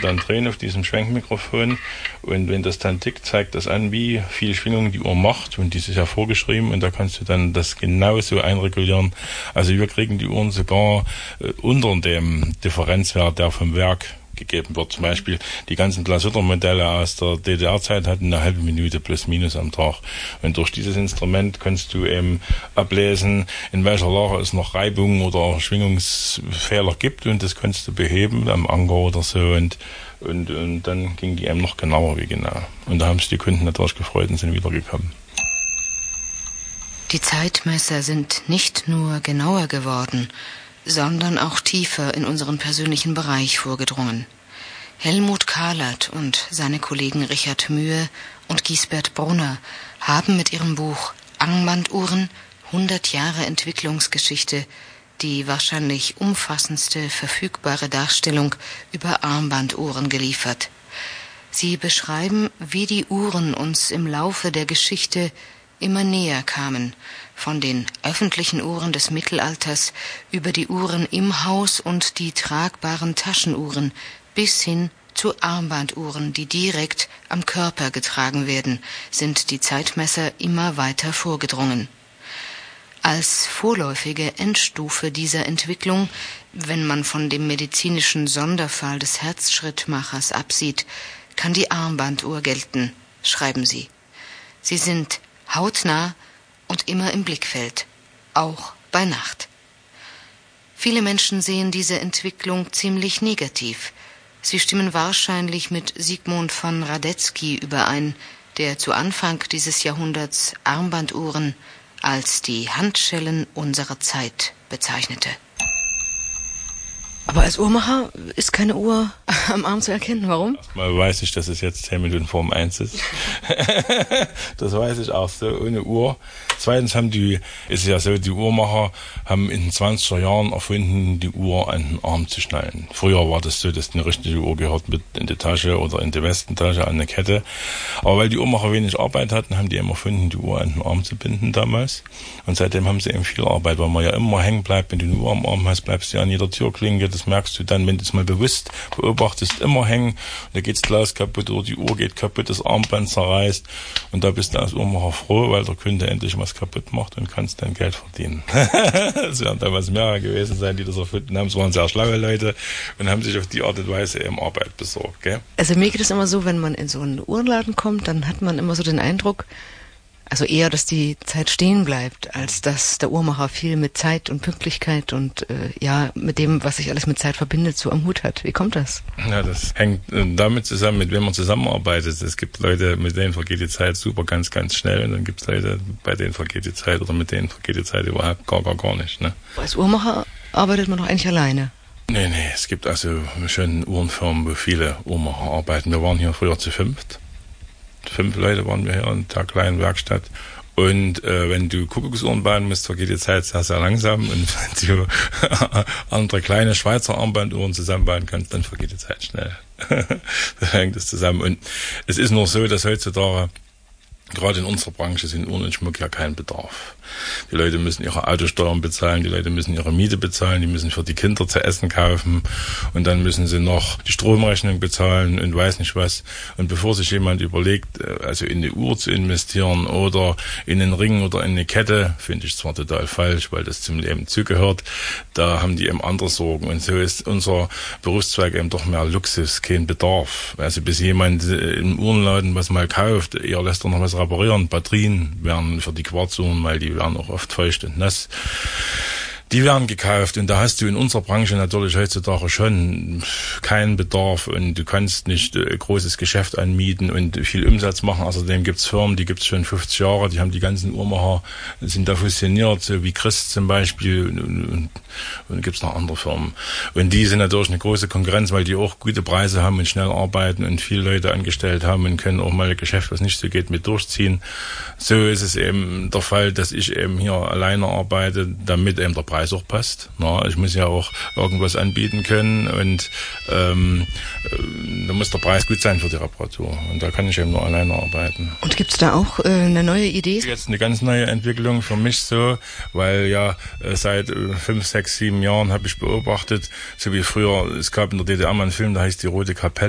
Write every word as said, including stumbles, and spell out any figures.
dann drehen auf diesem Schwenkmikrofon und wenn das dann tickt, zeigt das an, wie viel Schwingungen die Uhr macht und dies ist ja vorgeschrieben und da kannst du dann das genauso einregulieren. Also wir kriegen die Uhren sogar äh, unter dem Differenzwert, der vom Werk gegeben wird. Zum Beispiel die ganzen Glashütter-Modelle aus der D D R-Zeit hatten eine halbe Minute plus minus am Tag. Und durch dieses Instrument kannst du eben ablesen, in welcher Lage es noch Reibungen oder Schwingungsfehler gibt und das kannst du beheben am Anker oder so und, und, und dann ging die eben noch genauer wie genau. Und da haben sich die Kunden natürlich gefreut und sind wiedergekommen. Die Zeitmesser sind nicht nur genauer geworden, sondern auch tiefer in unseren persönlichen Bereich vorgedrungen. Helmut Kahlert und seine Kollegen Richard Mühe und Giesbert Brunner haben mit ihrem Buch Armbanduhren, hundert Jahre Entwicklungsgeschichte, die wahrscheinlich umfassendste verfügbare Darstellung über Armbanduhren geliefert. Sie beschreiben, wie die Uhren uns im Laufe der Geschichte immer näher kamen, von den öffentlichen Uhren des Mittelalters über die Uhren im Haus und die tragbaren Taschenuhren bis hin zu Armbanduhren, die direkt am Körper getragen werden, sind die Zeitmesser immer weiter vorgedrungen. Als vorläufige Endstufe dieser Entwicklung, wenn man von dem medizinischen Sonderfall des Herzschrittmachers absieht, kann die Armbanduhr gelten, schreiben sie. Sie sind hautnah und immer im Blickfeld, auch bei Nacht. Viele Menschen sehen diese Entwicklung ziemlich negativ. Sie stimmen wahrscheinlich mit Sigmund von Radetzky überein, der zu Anfang dieses Jahrhunderts Armbanduhren als die Handschellen unserer Zeit bezeichnete. Aber als Uhrmacher ist keine Uhr am Arm zu erkennen. Warum? Erstmal weiß ich, dass es jetzt zehn Minuten Form eins ist. Das weiß ich auch so, ohne Uhr. Zweitens haben die, ist es ja so, die Uhrmacher haben in den zwanziger Jahren erfunden, die Uhr an den Arm zu schnallen. Früher war das so, dass eine richtige Uhr gehört mit in die Tasche oder in die Westentasche an eine Kette. Aber weil die Uhrmacher wenig Arbeit hatten, haben die eben erfunden, die Uhr an den Arm zu binden damals. Und seitdem haben sie eben viel Arbeit, weil man ja immer hängen bleibt. Wenn du eine Uhr am Arm hast, bleibst du ja an jeder Türklinke. Das merkst du dann, wenn du es mal bewusst beobachtest, immer hängen. Und da geht das Glas kaputt oder die Uhr geht kaputt, das Armband zerreißt. Und da bist du als Uhrmacher froh, weil der Kunde endlich was kaputt macht und kannst dann Geld verdienen. Es werden damals mehrere gewesen sein, die das erfunden haben. Es waren sehr schlaue Leute und haben sich auf die Art und Weise eben Arbeit besorgt. Gell? Also mir geht es immer so, wenn man in so einen Uhrenladen kommt, dann hat man immer so den Eindruck, also eher, dass die Zeit stehen bleibt, als dass der Uhrmacher viel mit Zeit und Pünktlichkeit und äh, ja, mit dem, was sich alles mit Zeit verbindet, so am Hut hat. Wie kommt das? Ja, das hängt damit zusammen, mit wem man zusammenarbeitet. Es gibt Leute, mit denen vergeht die Zeit super ganz, ganz schnell und dann gibt es Leute, bei denen vergeht die Zeit oder mit denen vergeht die Zeit überhaupt gar, gar, gar nicht. Ne? Als Uhrmacher arbeitet man doch eigentlich alleine. Nee, nee, es gibt also schon Uhrenfirmen, wo viele Uhrmacher arbeiten. Wir waren hier früher zu fünft. Fünf Leute waren wir hier in der kleinen Werkstatt. Und äh, wenn du Kuckucksuhren bauen musst, vergeht die Zeit sehr, sehr langsam. Und wenn du andere kleine Schweizer Armbanduhren zusammenbauen kannst, dann vergeht die Zeit schnell. Da hängt es zusammen. Und es ist nur so, dass heutzutage, gerade in unserer Branche, sind Uhren und Schmuck ja kein Bedarf. Die Leute müssen ihre Autosteuern bezahlen, die Leute müssen ihre Miete bezahlen, die müssen für die Kinder zu essen kaufen und dann müssen sie noch die Stromrechnung bezahlen und weiß nicht was. Und bevor sich jemand überlegt, also in eine Uhr zu investieren oder in einen Ring oder in eine Kette, finde ich zwar total falsch, weil das zum Leben zugehört, da haben die eben andere Sorgen. Und so ist unser Berufszweig eben doch mehr Luxus, kein Bedarf. Also bis jemand im Uhrenladen was mal kauft, eher lässt er noch was reparieren. Batterien werden für die Quarzuhren, weil die werden auch oft feucht und nass. Die werden gekauft und da hast du in unserer Branche natürlich heutzutage schon keinen Bedarf und du kannst nicht äh, großes Geschäft anmieten und viel Umsatz machen. Außerdem gibt's Firmen, die gibt's schon fünfzig Jahre, die haben die ganzen Uhrmacher, sind da fusioniert, so wie Christ zum Beispiel und, und, und dann gibt's noch andere Firmen. Und die sind natürlich eine große Konkurrenz, weil die auch gute Preise haben und schnell arbeiten und viele Leute angestellt haben und können auch mal ein Geschäft, was nicht so geht, mit durchziehen. So ist es eben der Fall, dass ich eben hier alleine arbeite, damit eben der Preis auch passt. Na, ich muss ja auch irgendwas anbieten können und ähm, äh, da muss der Preis gut sein für die Reparatur. Und da kann ich eben nur alleine arbeiten. Und gibt's da auch äh, eine neue Idee? Jetzt eine ganz neue Entwicklung für mich so, weil ja äh, seit äh, fünf, sechs, sieben Jahren habe ich beobachtet, so wie früher, es gab in der D D R mal einen Film, der heißt Die Rote Kapelle.